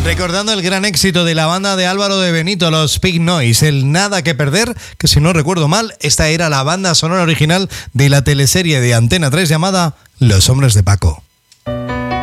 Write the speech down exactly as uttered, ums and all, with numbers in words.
Recordando el gran éxito de la banda de Álvaro de Benito, los Pig Noise, el Nada que Perder, que si no recuerdo mal, esta era la banda sonora original de la teleserie de Antena tres llamada Los Hombres de Paco.